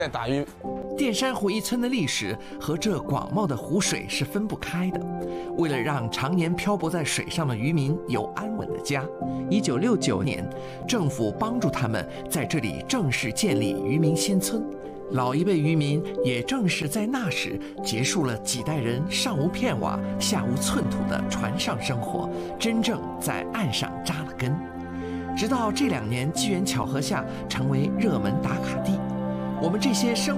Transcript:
在打鱼。 淀山湖一村的历史和这广袤的湖水是分不开的。为了让常年漂泊在水上的渔民有安稳的家，1969年，政府帮助他们在这里正式建立渔民新村。老一辈渔民也正是在那时结束了几代人上无片瓦、下无寸土的船上生活，真正在岸上扎了根。直到这2年机缘巧合下成为热门打卡地，我们这些生